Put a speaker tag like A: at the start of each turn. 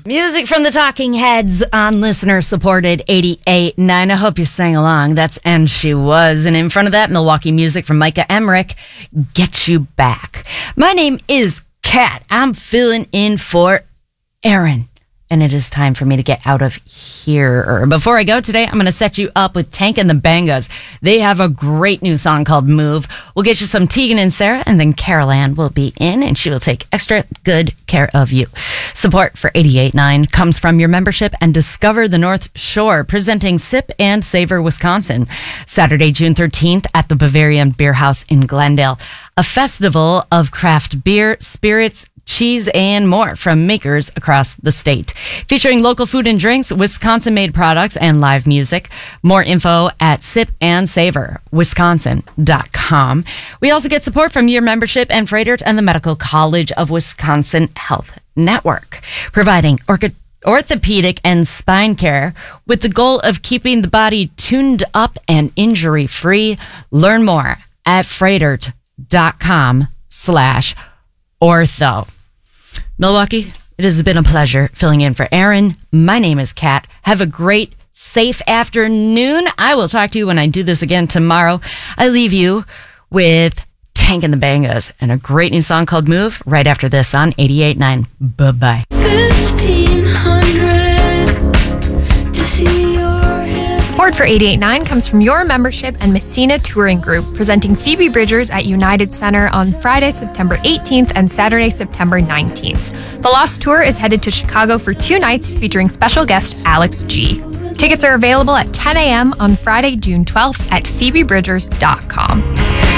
A: Music from the Talking Heads on listener-supported 88.9. I hope you sang along. That's And She Was. And in front of that, Milwaukee music from Micah Emmerich, Get You Back. My name is Kat. I'm filling in for Aaron. And it is time for me to get out of here. Before I go today, I'm going to set you up with Tank and the Bangas. They have a great new song called Move. We'll get you some Tegan and Sarah, and then Carol Ann will be in, and she will take extra good care of you. Support for 88.9 comes from your membership and Discover the North Shore, presenting Sip and Savor Wisconsin. Saturday, June 13th at the Bavarian Beer House in Glendale. A festival of craft beer, spirits, cheese, and more from makers across the state. Featuring local food and drinks, Wisconsin-made products, and live music. More info at sipandsavorwisconsin.com. We also get support from your membership and Freightert and the Medical College of Wisconsin Health Network, providing orthopedic and spine care with the goal of keeping the body tuned up and injury-free. Learn more at freightert.com/ortho. Milwaukee, it has been a pleasure filling in for Aaron. My name is Kat. Have a great, safe afternoon. I will talk to you when I do this again tomorrow. I leave you with Tank and the Bangas and a great new song called Move right after this on 88.9. Bye-bye.
B: 1500 to see your head.
C: Support for 88.9 comes from your membership and Messina Touring Group, presenting Phoebe Bridgers at United Center on Friday, September 18th and Saturday, September 19th. The Lost Tour is headed to Chicago for 2 nights, featuring special guest Alex G. Tickets are available at 10 a.m. on Friday, June 12th at phoebebridgers.com.